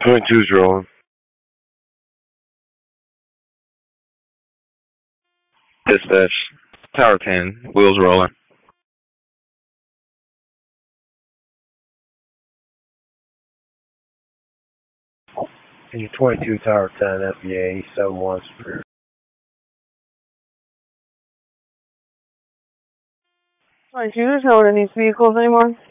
Point two's rolling. Dispatch. Tower 10. Wheels rolling. And 22 Tower 10 FBA 71 Superior. 22, there's no one in these vehicles anymore.